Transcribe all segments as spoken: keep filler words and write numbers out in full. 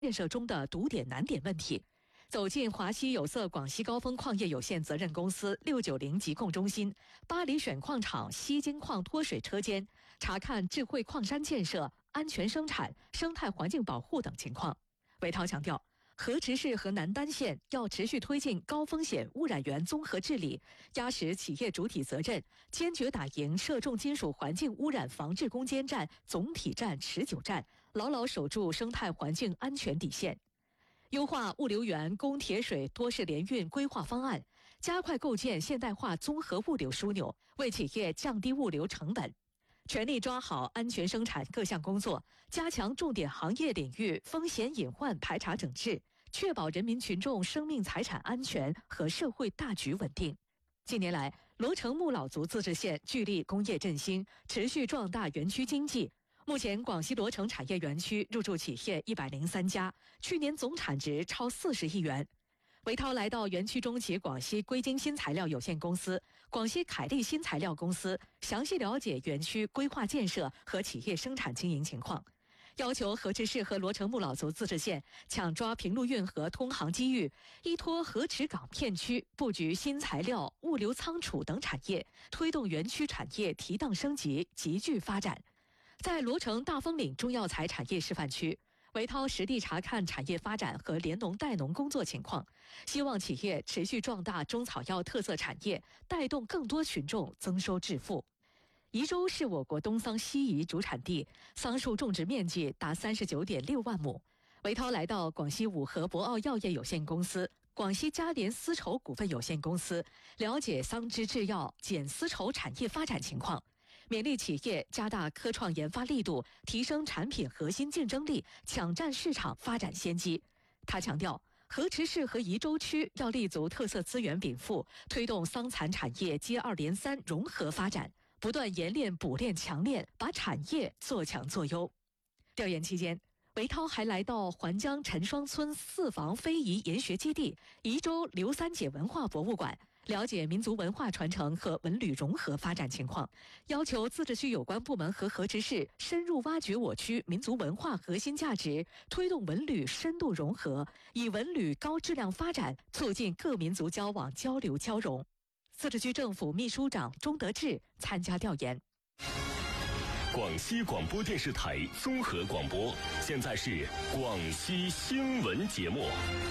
建设中的堵点难点问题。走进华西有色广西高峰矿业有限责任公司六九零疾控中心、巴黎选矿厂西金矿脱水车间，查看智慧矿山建设、安全生产、生态环境保护等情况。韦涛强调，河池市和南丹县要持续推进高风险污染源综合治理，压实企业主体责任，坚决打赢涉重金属环境污染防治攻坚战、总体战、持久战，牢牢守住生态环境安全底线。优化物流园供铁水多式联运规划方案，加快构建现代化综合物流枢纽，为企业降低物流成本。全力抓好安全生产各项工作，加强重点行业领域风险隐患排查整治，确保人民群众生命财产安全和社会大局稳定。近年来，罗城木老族自治县聚力工业振兴，持续壮大园区经济。目前，广西罗城产业园区入驻企业一百零三家，去年总产值超四十亿元。韦涛来到园区中企广西硅晶新材料有限公司、广西凯利新材料公司，详细了解园区规划建设和企业生产经营情况，要求河池市和罗城木老族自治县抢抓平陆运河通航机遇，依托河池港片区布局新材料、物流仓储等产业，推动园区产业提档升级、集聚发展。在罗城大丰岭中药材产业示范区，韦涛实地查看产业发展和联农带农工作情况，希望企业持续壮大中草药特色产业，带动更多群众增收致富。宜州是我国东桑西宜主产地，桑树种植面积达三十九点六万亩。韦涛来到广西五河博奥药业有限公司、广西嘉联丝绸股份有限公司，了解桑枝制药、碱丝绸产业发展情况。勉励企业加大科创研发力度，提升产品核心竞争力，抢占市场发展先机。他强调，河池市和宜州区要立足特色资源禀赋，推动桑蚕产业接二连三融合发展，不断研炼补炼强炼，把产业做强做优。调研期间，韦涛还来到环江陈双村四房非遗研学基地、宜州刘三姐文化博物馆，了解民族文化传承和文旅融合发展情况，要求自治区有关部门和河池市深入挖掘我区民族文化核心价值，推动文旅深度融合，以文旅高质量发展促进各民族交往交流交融。自治区政府秘书长钟德志参加调研。 广西广播电视台综合广播，现在是广西新闻节目。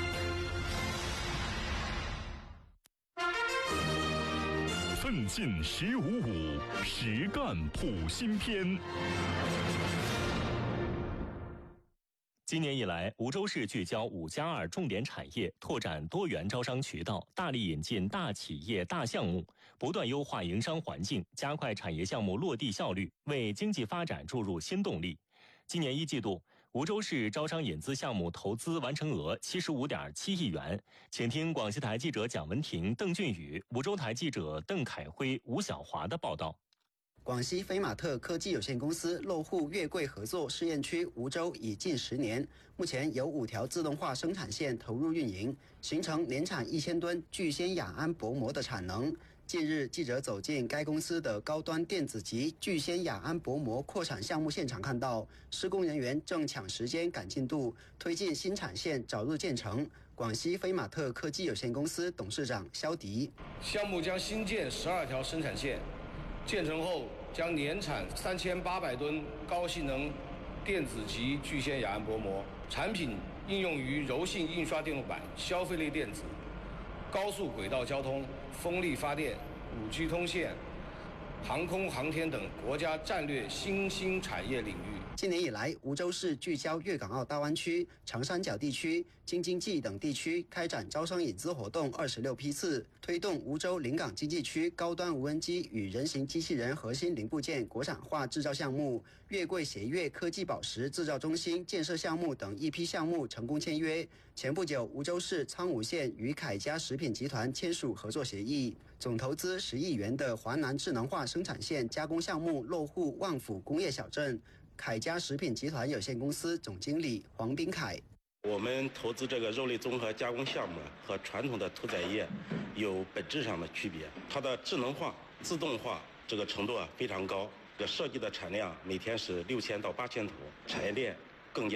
奋进十五五，实干普新篇。今年以来，梧州市聚焦五加二重点产业，拓展多元招商渠道，大力引进大企业大项目，不断优化营商环境，加快产业项目落地效率，为经济发展注入新动力。今年一季度，梧州市招商引资项目投资完成额七十五点七亿元。请听广西台记者蒋文婷、邓俊宇，梧州台记者邓凯辉、吴小华的报道。 广西飞马特科技有限公司落户粤桂合作试验区梧州已近十年，目前有五条自动化生产线投入运营，形成年产一千吨聚酰亚胺薄膜的产能。近日，记者走进该公司的高端电子级聚酰亚胺薄膜扩产项目现场，看到施工人员正抢时间赶进度，推进新产线早日建成。广西飞马特科技有限公司董事长肖迪： 项目将新建十二条生产线。建成后将年产三千八百吨高性能电子级聚酰亚胺薄膜，产品应用于柔性印刷电路板、消费类电子、高速轨道交通、风力发电、五 G 通信、航空航天等国家战略新兴产业领域。 今年以来，梧州市聚焦粤港澳大湾区、长三角地区、京津冀等地区开展招商引资活动二十六批次，推动梧州临港经济区高端无人机与人形机器人核心零部件国产化制造项目、粤桂协粤科技宝石制造中心建设项目等一批项目成功签约。前不久，梧州市苍梧县与凯佳食品集团签署合作协议，总投资十亿元的华南智能化生产线加工项目落户旺府工业小镇。凯佳食品集团有限公司总经理黄斌凯： 我们投资这个肉类综合加工项目和传统的屠宰业有本质上的区别，它的智能化、自动化这个程度啊非常高，这设计的产量每天是六千到八千头，产业链更加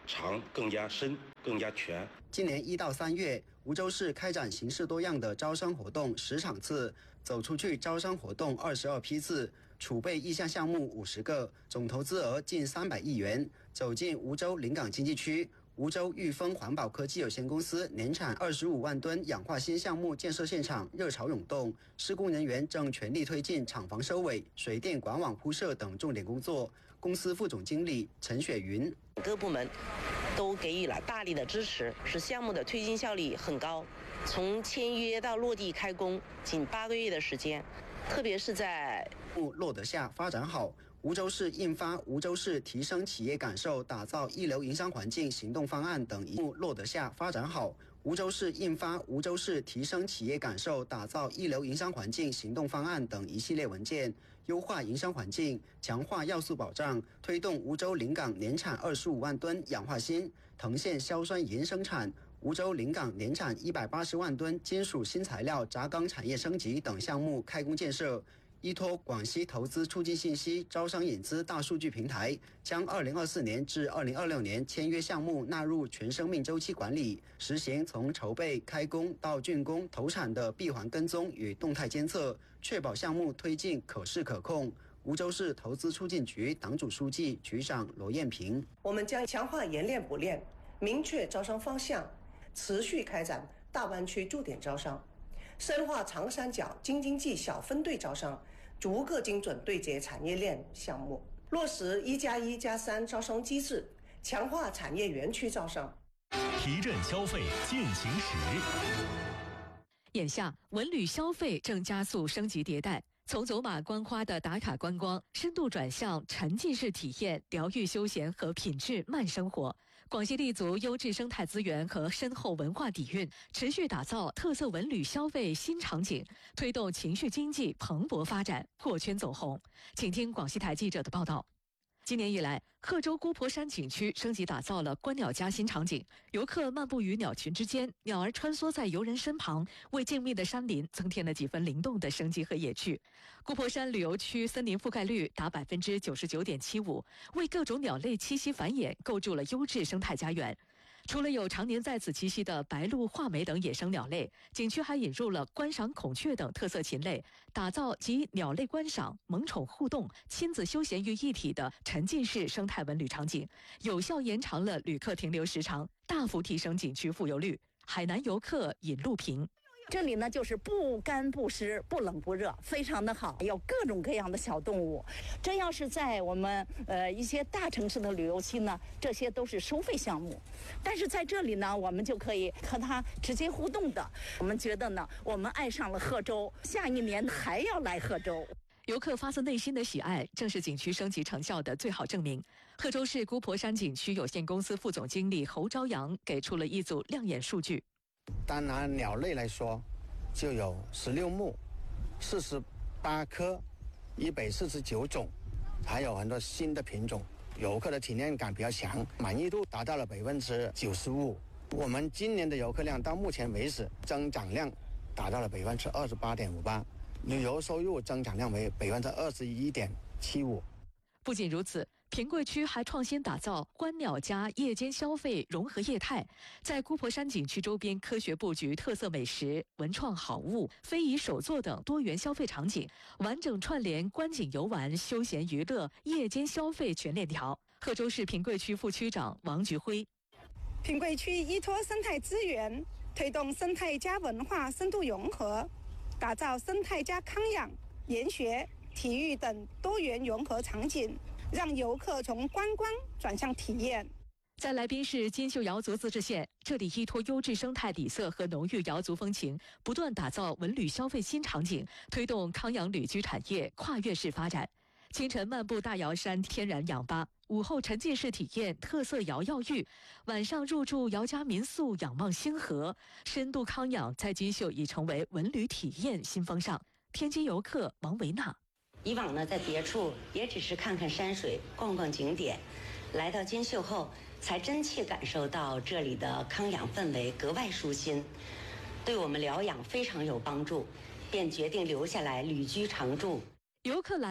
长、更加深、更加全。 今年一到三月，梧州市开展形式多样的招商活动十场次，走出去招商活动二十二批次，储备意向项目五十个，总投资额近三百亿元。走进梧州临港经济区，梧州裕丰环保科技有限公司年产二十五万吨氧化锌项目建设现场热潮涌动，施工人员正全力推进厂房收尾、水电管网铺设等重点工作。公司副总经理陈雪云， 各部门都给予了大力的支持，使项目的推进效率很高。从签约到落地开工仅八个月的时间，特别是在落得下发展好。梧州市印发《梧州市提升企业感受、打造一流营商环境行动方案》等一幕落得下发展好。梧州市印发《梧州市提升企业感受、打造一流营商环境行动方案》等一系列文件，优化营商环境，强化要素保障，推动梧州临港年产二十五万吨氧化锌、藤县硝酸盐生产。梧州临港年产一百八十万吨金属新材料轧钢产业升级等项目开工建设。依托广西投资促进信息招商引资大数据平台，将二零二四年至二零二六年签约项目纳入全生命周期管理，实行从筹备、开工到竣工、投产的闭环跟踪与动态监测，确保项目推进可视可控。梧州市投资促进局党组书记、局长罗艳平， 我们将强化研练补练，明确招商方向，持续开展大湾区驻点招商，深化长三角京津冀小分队招商，逐个精准对接产业链项目，落实一加一加三招商机制，强化产业园区招商， 提振消费进行时。 眼下，文旅消费正加速升级迭代。从走马观花的打卡观光，深度转向沉浸式体验、疗愈休闲和品质慢生活。广西立足优质生态资源和深厚文化底蕴，持续打造特色文旅消费新场景，推动情绪经济蓬勃发展，破圈走红。请听广西台记者的报道。今年以来，贺州姑婆山景区升级打造了观鸟家新场景，游客漫步于鸟群之间，鸟儿穿梭在游人身旁，为静谧的山林增添了几分灵动的生机和野趣。姑婆山旅游区森林覆盖率达百分之九十九点七五，为各种鸟类栖息繁衍构筑了优质生态家园。除了有常年在此栖息的白鹭、画眉等野生鸟类，景区还引入了观赏孔雀等特色禽类，打造集鸟类观赏、萌宠互动、亲子休闲于一体的沉浸式生态文旅场景，有效延长了旅客停留时长，大幅提升景区复游率。海南游客尹路平。 这里呢，就是不干不湿、不冷不热，非常的好，有各种各样的小动物。这要是在我们呃一些大城市的旅游区呢，这些都是收费项目，但是在这里呢，我们就可以和它直接互动的。我们觉得呢，我们爱上了贺州，下一年还要来贺州。 游客发自内心的喜爱，正是景区升级成效的最好证明。贺州市姑婆山景区有限公司副总经理侯朝阳给出了一组亮眼数据。 单拿鸟类来说，就有十六目、四十八科、一百四十九种，还有很多新的品种。游客的体验感比较强，满意度达到了百分之九十五。我们今年的游客量到目前为止增长量达到了百分之二十八点五八，旅游收入增长量为百分之二十一点七五。 不仅如此，平贵区还创新打造观鸟家夜间消费融合业态，在姑婆山景区周边科学布局特色美食、文创好物、非遗手作等多元消费场景，完整串联观景游玩、休闲娱乐、夜间消费全链条。贺州市平贵区副区长王菊辉， 平贵区依托生态资源，推动生态加文化深度融合，打造生态加康养、研学、体育等多元融合场景，让游客从观光转向体验。 在来宾市金秀瑶族自治县，这里依托优质生态底色和浓郁瑶族风情，不断打造文旅消费新场景，推动康养旅居产业跨越式发展。清晨漫步大瑶山天然氧吧，午后沉浸式体验特色瑶药浴，晚上入住瑶家民宿仰望星河，深度康养在金秀已成为文旅体验新风尚。天津游客王维娜。 以往呢，在别处也只是看看山水、逛逛景点，来到金秀后，才真切感受到这里的康养氛围格外舒心，对我们疗养非常有帮助，便决定留下来旅居常住。 游客来